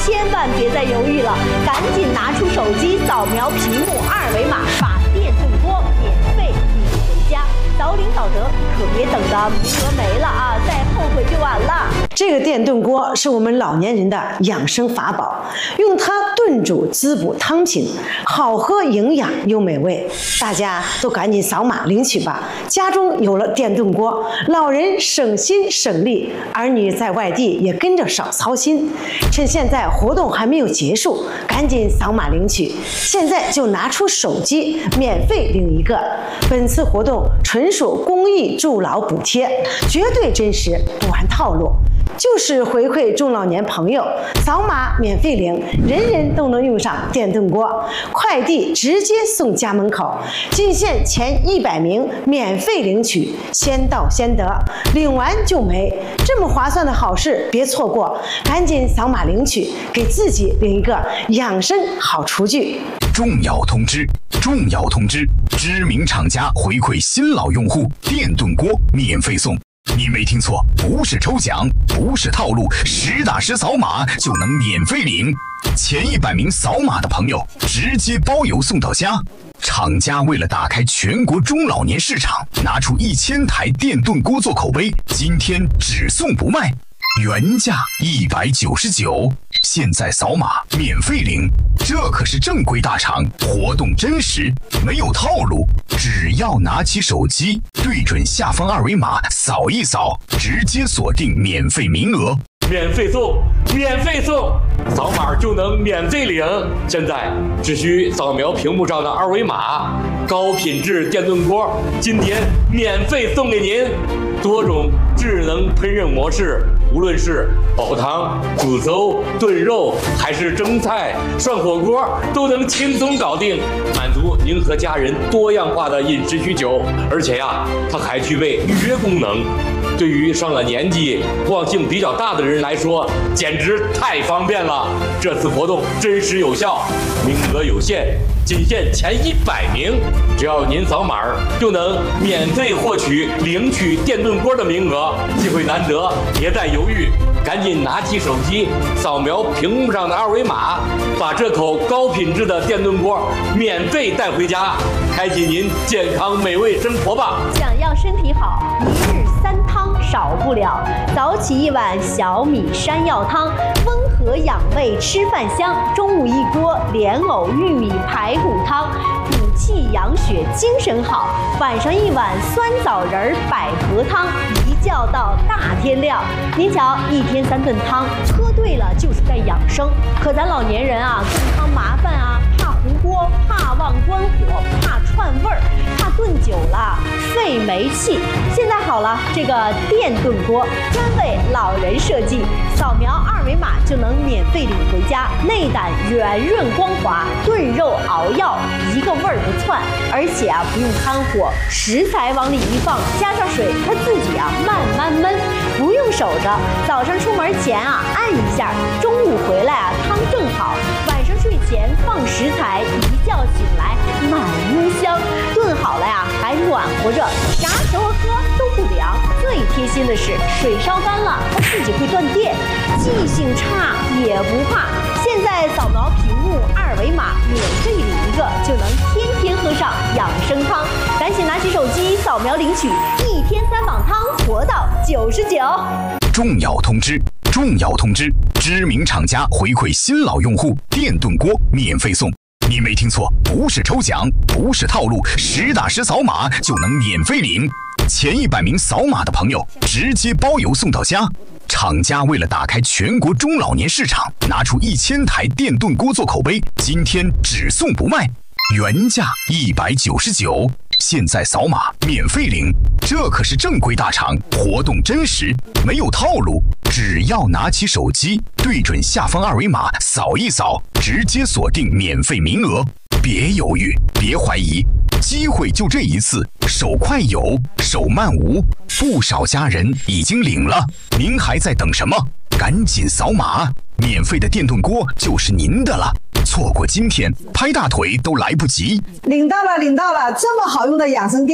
千万别再犹豫了，赶紧拿出手机扫描屏幕二维码，把电炖锅免费领回家。早领早得，可别等着名额没了啊，再后悔就晚了。 这个电炖锅是我们老年人的养生法宝，用它炖煮滋补汤品，好喝营养又美味。大家都赶紧扫码领取吧！家中有了电炖锅，老人省心省力，儿女在外地也跟着少操心。趁现在活动还没有结束，赶紧扫码领取！现在就拿出手机，免费领一个。本次活动纯属公益助老补贴，绝对真实，不玩套路。就是回馈中老年朋友，扫码免费领，人人都能用上电炖锅，快递直接送家门口，进线前100名免费领取，先到先得，领完就没。这么划算的好事别错过，赶紧扫码领取，给自己领一个养生好厨具。 重要通知！重要通知！知名厂家回馈新老用户，电炖锅免费送。你没听错，不是抽奖，不是套路，实打实扫码就能免费领。前100名扫码的朋友，直接包邮送到家。厂家为了打开全国中老年市场，拿出1000台电炖锅做口碑，今天只送不卖，原价199，现在扫码免费领。这可是正规大厂，活动真实，没有套路。只要拿起手机，对准下方二维码扫一扫，直接锁定免费名额。 免费送，免费送，扫码就能免费领。现在只需扫描屏幕上的二维码，高品质电炖锅今天免费送给您。多种智能烹饪模式，无论是煲汤、煮粥、炖肉，还是蒸菜、涮火锅，都能轻松搞定，满足您和家人多样化的饮食需求。而且呀，它还具备预约功能。对于上了年纪、惯性比较大的人来说，简直太方便了。这次活动真实有效，名额有限，仅限前100名。只要您扫码，就能免费获取领取电炖锅的名额。机会难得，别再犹豫，赶紧拿起手机，扫描屏幕上的二维码，把这口高品质的电炖锅免费带回家，开启您健康美味生活吧。 想要身体好，一日3汤少不了。早起1碗小米山药汤，温和养胃，吃饭香。中午1锅莲藕玉米排骨汤，补气养血，精神好。晚上1碗酸枣仁百合汤，一觉到大天亮。您瞧，1天3顿汤，喝对了就是在养生。可咱老年人啊，炖汤麻烦啊，怕糊锅，怕忘关火，怕串味儿，怕炖久了费煤气。现在好了，这个电炖锅专为老人设计，扫描二维码就能免费领回家，内胆圆润光滑，炖肉熬药一个味儿不窜，而且啊不用看火，食材往里一放，加上水，它自己啊慢慢焖，不用守着。早上出门前啊按一下，中午回来啊汤正好，晚上睡前放食材，一觉醒来满屋香，炖好了呀还暖和着，啥时候喝都不凉。最贴心的是，水烧干了它自己会断电，记性差也不怕。现在扫描屏幕二维码，免费领一个，就能天天喝上养生汤。赶紧拿起手机扫描领取，1天3碗汤，活到99。 重要通知！重要通知！知名厂家回馈新老用户，电炖锅免费送。你没听错，不是抽奖，不是套路，实打实扫码就能免费领。前100名扫码的朋友，直接包邮送到家。厂家为了打开全国中老年市场，拿出1000台电炖锅做口碑，今天只送不卖，原价199，现在扫码免费领。这可是正规大厂，活动真实，没有套路。只要拿起手机，对准下方二维码扫一扫，直接锁定免费名额。别犹豫，别怀疑，机会就这一次，手快有，手慢无。不少家人已经领了，您还在等什么？赶紧扫码，免费的电炖锅就是您的了。错过今天，拍大腿都来不及。 领到了，领到了，这么好用的养生电